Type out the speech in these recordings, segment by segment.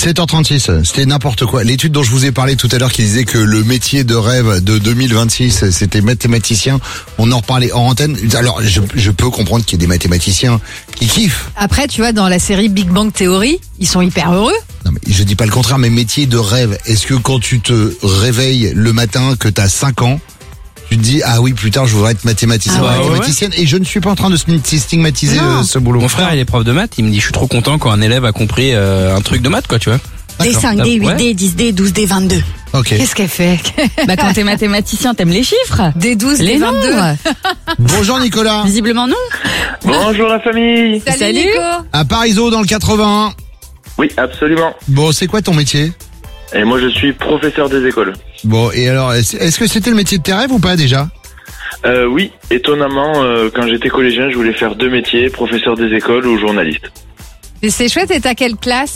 7h36, c'était n'importe quoi. L'étude dont je vous ai parlé tout à l'heure qui disait que le métier de rêve de 2026, c'était mathématicien. On en reparlait en antenne. Alors, je peux comprendre qu'il y ait des mathématiciens qui kiffent. Après, tu vois, dans la série Big Bang Theory, ils sont hyper heureux. Non, mais je dis pas le contraire, mais métier de rêve. Est-ce que quand tu te réveilles le matin, que t'as 5 ans, tu te dis, ah oui, plus tard, je voudrais être mathématicien ou mathématicienne. Et je ne suis pas en train de stigmatiser ce boulot. Mon frère, il est prof de maths. Il me dit, je suis trop content quand un élève a compris un truc de maths, quoi, tu vois. D5, D8, D10, D12, D22. Ok. Qu'est-ce qu'elle fait? Bah, quand t'es mathématicien, t'aimes les chiffres. D12, Les D22. Bonjour Nicolas. Visiblement non. Bonjour la famille. Salut Nico. À Parisot dans le 81. Oui, absolument. Bon, c'est quoi ton métier? Et moi je suis professeur des écoles. Bon, et alors, est-ce que c'était le métier de tes rêves ou pas déjà? Oui, étonnamment, quand j'étais collégien, je voulais faire 2 métiers, professeur des écoles ou journaliste. Et c'est chouette, et t'as quelle classe?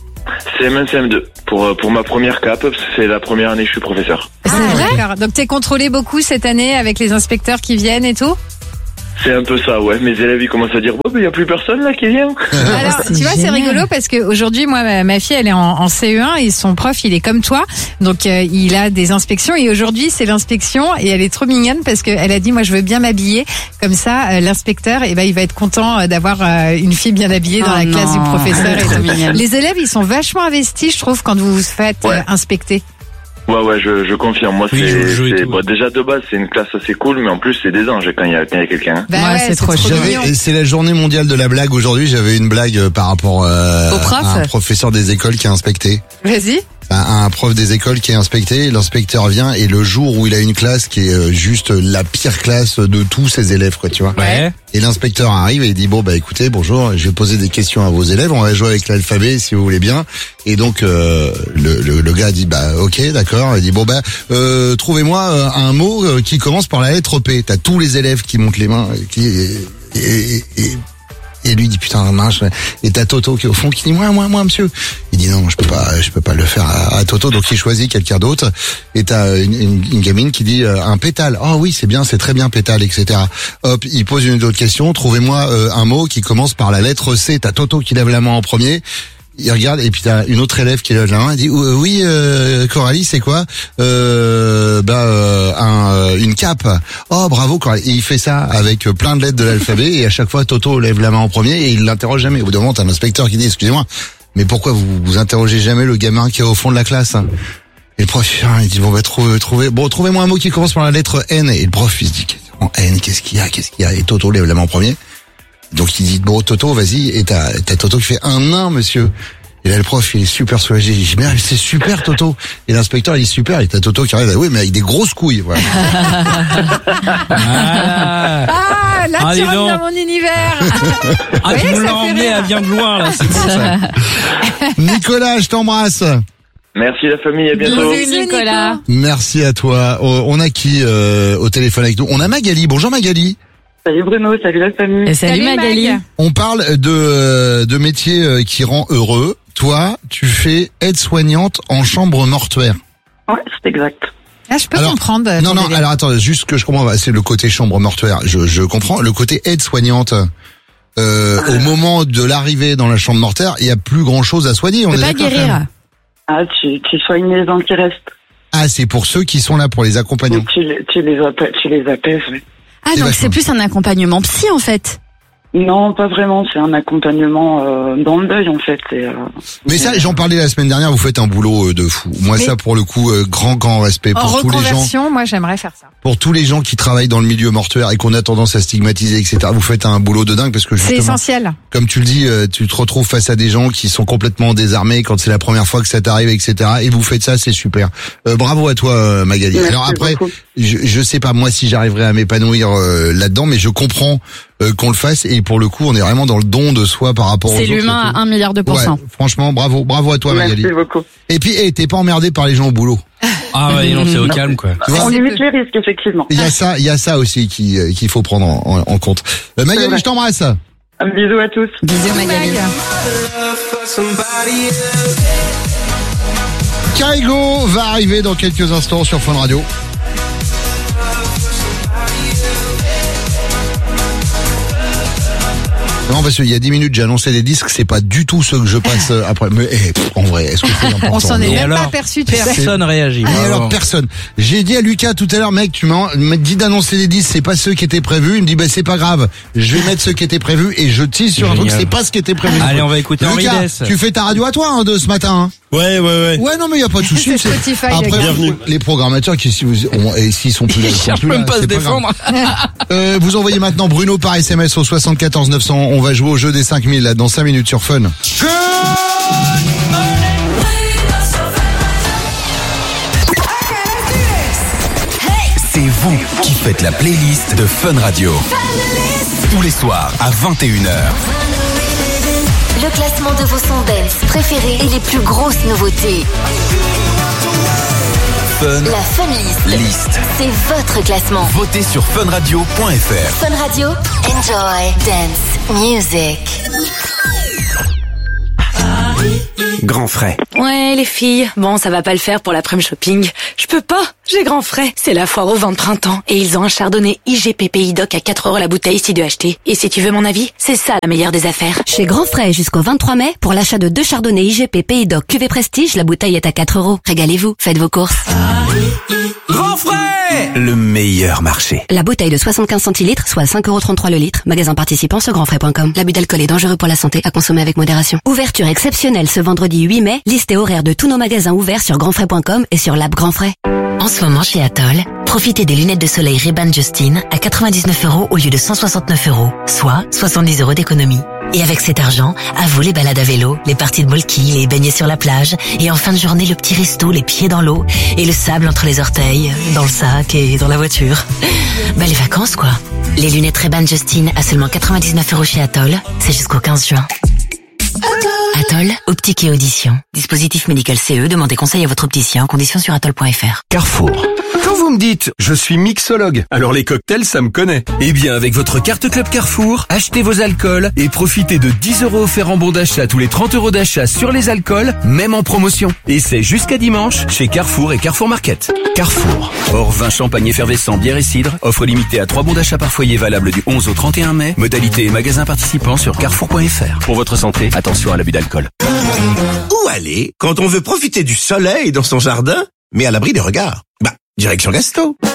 CM1, CM2. Pour ma première cape, c'est la première année que je suis professeur. C'est vrai? D'accord. Donc t'es contrôlé beaucoup cette année avec les inspecteurs qui viennent et tout? C'est un peu ça, ouais. Mes élèves, ils commencent à dire, il y a plus personne là qui vient. Alors, tu vois, c'est rigolo parce que aujourd'hui, moi, ma fille, elle est en CE1 et son prof, il est comme toi. Donc, il a des inspections et aujourd'hui, c'est l'inspection et elle est trop mignonne parce qu'elle a dit, moi, je veux bien m'habiller. Comme ça, l'inspecteur, il va être content d'avoir une fille bien habillée dans la classe du professeur. Et tout. Les élèves, ils sont vachement investis, je trouve, quand vous vous faites inspecter. Ouais, je confirme. Moi, déjà de base, c'est une classe assez cool, mais en plus, c'est des anges quand il y a quelqu'un. Bah ouais, c'est trop mignon. C'est la journée mondiale de la blague aujourd'hui. J'avais une blague par rapport à un professeur des écoles qui a inspecté. Vas-y. Un prof des écoles qui est inspecté, l'inspecteur vient et le jour où il a une classe qui est juste la pire classe de tous ses élèves, quoi, tu vois. Ouais. Et l'inspecteur arrive et il dit, bon, bah, écoutez, bonjour, je vais poser des questions à vos élèves, on va jouer avec l'alphabet si vous voulez bien. Et donc, le gars dit, bah, ok, d'accord. Il dit, bon, bah, trouvez-moi un mot qui commence par la lettre P. T'as tous les élèves qui montent les mains, et lui il dit putain mince, et t'as Toto qui est au fond qui dit moi monsieur. Il dit non, je peux pas le faire à Toto, donc il choisit quelqu'un d'autre. Et t'as une gamine qui dit un pétale. Oh oui, c'est bien, c'est très bien pétale, etc. Hop, il pose une autre question. Trouvez-moi un mot qui commence par la lettre C. T'as Toto qui lève la main en premier. Il regarde et puis t'as une autre élève qui lève la main. Elle dit oui Coralie, c'est quoi? Une cape. Oh bravo Coralie. Et il fait ça avec plein de lettres de l'alphabet et à chaque fois Toto lève la main en premier et il l'interroge jamais. Au bout d'un moment t'as un inspecteur qui dit excusez-moi, mais pourquoi vous interrogez jamais le gamin qui est au fond de la classe? Et le prof il dit trouvez-moi un mot qui commence par la lettre N. Et le prof il se dit en N qu'est-ce qu'il y a? Et Toto lève la main en premier. Donc il dit bon Toto vas-y, et t'as Toto qui fait un nain monsieur. Et là le prof il est super soulagé, il dit mais c'est super Toto. Et l'inspecteur il dit super, et t'as Toto qui arrive, oui mais avec des grosses couilles, voilà. Là tu rentres dans mon univers. Tu me l'as emmené à bien de loin là, c'est bon ça. Nicolas, je t'embrasse. Merci la famille, à bientôt. Bisous Nicolas. Merci à toi. On a qui au téléphone avec nous? On a Magali. Bonjour Magali. Salut Bruno, salut la famille. Et salut Magali. On parle de métier qui rend heureux. Toi, tu fais aide-soignante en chambre mortuaire. Ouais, c'est exact. Ah, je peux comprendre. Non, alors attends, juste que je comprends, c'est le côté chambre mortuaire. Je comprends. Le côté aide-soignante, au moment de l'arrivée dans la chambre mortuaire, il y a plus grand chose à soigner. On peut pas guérir. Ah, tu soignes les gens qui restent. Ah, c'est pour ceux qui sont là, pour les accompagnants. Tu les apaises, oui. Ah, donc c'est plus un accompagnement psy en fait. Non, pas vraiment. C'est un accompagnement dans le deuil en fait. Mais ça, j'en parlais la semaine dernière. Vous faites un boulot de fou. Moi, ça pour le coup, grand respect pour tous les gens. Moi, j'aimerais faire ça. Pour tous les gens qui travaillent dans le milieu mortuaire et qu'on a tendance à stigmatiser, etc. Vous faites un boulot de dingue parce que justement, c'est essentiel. Comme tu le dis, tu te retrouves face à des gens qui sont complètement désarmés quand c'est la première fois que ça t'arrive, etc. Et vous faites ça, c'est super. Bravo à toi, Magali. Merci. Alors après, beaucoup. je sais pas moi si j'arriverai à m'épanouir là-dedans, mais je comprends qu'on le fasse, et pour le coup on est vraiment dans le don de soi par rapport aux autres. C'est l'humain à 1 milliard de %. Ouais, franchement bravo à toi Magali. Merci beaucoup. Et puis t'es pas emmerdé par les gens au boulot. Ah ouais, non, c'est au calme quoi. Tu vois, On limite les risques effectivement. il y a ça aussi qu'il faut prendre en compte. Magali, je t'embrasse. Un bisou à tous. Bisous Magali. Kaigo va arriver dans quelques instants sur Fun Radio. Non, parce qu'il y a 10 minutes, j'ai annoncé des disques, c'est pas du tout ce que je passe après. Mais en vrai, est-ce que c'est important? On s'en est Et même alors, pas aperçu, tu sais. Personne réagit. Et alors personne. J'ai dit à Lucas tout à l'heure, mec, tu m'as dit d'annoncer des disques, c'est pas ceux qui étaient prévus. Il me dit bah c'est pas grave, je vais mettre ceux qui étaient prévus et je tisse sur un truc, c'est pas ce qui était prévu. Allez, on va écouter Henri Lucas, Dess. tu fais ta radio à toi hein, de ce matin. Hein. Ouais. Ouais, non mais y a pas de souci. C'est Spotify, le Après, gars. Bienvenue. les programmateurs qui s'ils sont plus là, ils sont cherche plus même là, pas à se c'est grave. défendre. Vous envoyez maintenant Bruno par SMS au 74 900. On va jouer au jeu des 5000 là dans 5 minutes sur Fun. C'est vous qui faites la playlist de Fun Radio. Tous les soirs à 21h. Le classement de vos sons dance préférés et les plus grosses nouveautés. Fun La Fun List. C'est votre classement. Votez sur funradio.fr. Fun Radio, enjoy dance music. Grand frais. Ouais, les filles. Bon, ça va pas le faire pour l'après-midi shopping. Je peux pas. J'ai grand frais. C'est la foire aux ventes printemps. Et ils ont un chardonnay IGP Pays Doc à 4 € la bouteille si de acheter. Et si tu veux mon avis, c'est ça la meilleure des affaires. Chez Grand Frais jusqu'au 23 mai, pour l'achat de 2 chardonnays IGP Pays Doc cuvée Prestige, la bouteille est à 4 €. Régalez-vous, faites vos courses. Grand frais, le meilleur marché. La bouteille de 75 centilitres, soit 5,33 € le litre. Magasin participant sur grandfrais.com. L'abus d'alcool est dangereux pour la santé, à consommer avec modération. Ouverture exceptionnelle ce vendredi 8 mai. Liste et horaire de tous nos magasins ouverts sur grandfrais.com et sur l'app Grand Frais. En ce moment chez Atoll, profitez des lunettes de soleil Ray-Ban Justine à 99 € au lieu de 169 €, soit 70 € d'économie. Et avec cet argent, à vous les balades à vélo, les parties de molki, les baignets sur la plage, et en fin de journée le petit resto, les pieds dans l'eau, et le sable entre les orteils, dans le sac et dans la voiture. Bah les vacances quoi. Les lunettes Ray-Ban Justine à seulement 99 € chez Atoll, c'est jusqu'au 15 juin. Atoll, optique et audition. Dispositif médical CE, demandez conseil à votre opticien en conditions sur atoll.fr. Carrefour. Quand vous me dites, je suis mixologue, alors les cocktails, ça me connaît. Eh bien, avec votre carte Club Carrefour, achetez vos alcools et profitez de 10 € offerts en bon d'achat tous les 30 € d'achat sur les alcools, même en promotion. Et c'est jusqu'à dimanche chez Carrefour et Carrefour Market. Carrefour. Hors vin, champagne effervescent, bière et cidre. Offre limitée à 3 bons d'achat par foyer valable du 11 au 31 mai. Modalité et magasins participants sur carrefour.fr. Pour votre santé, attention à l'abus d'alcool. Où aller quand on veut profiter du soleil dans son jardin, mais à l'abri des regards? Direction Gasto.